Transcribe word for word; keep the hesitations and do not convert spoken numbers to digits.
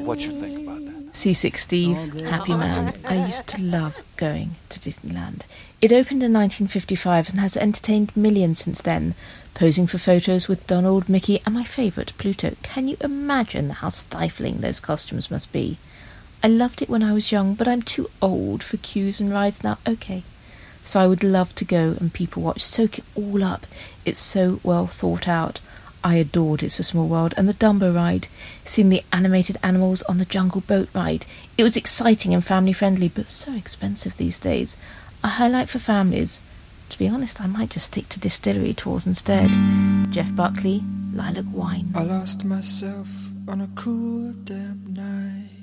what you think about that. Seasick Steve, happy man. I used to love going to Disneyland. It opened in nineteen fifty-five and has entertained millions since then, posing for photos with Donald, Mickey and my favourite, Pluto. Can you imagine how stifling those costumes must be? I loved it when I was young, but I'm too old for queues and rides now. Okay. So I would love to go and people watch, soak it all up. It's so well thought out. I adored It's a Small World and the Dumbo ride, seeing the animated animals on the Jungle Boat ride. It was exciting and family friendly, but so expensive these days. A highlight for families. To be honest, I might just stick to distillery tours instead. Jeff Buckley, Lilac Wine. I lost myself on a cool damp night.